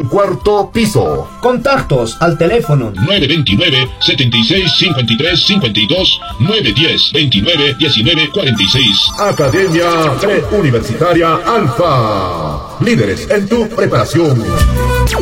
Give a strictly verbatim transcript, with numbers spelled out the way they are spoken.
cuarto piso. Contactos al teléfono nueve dos nueve, setenta y seis, cincuenta y tres, cincuenta y dos, nueve uno cero, veintinueve, diecinueve, cuarenta y seis. Academia Preuniversitaria Alfa. Líderes en tu preparación.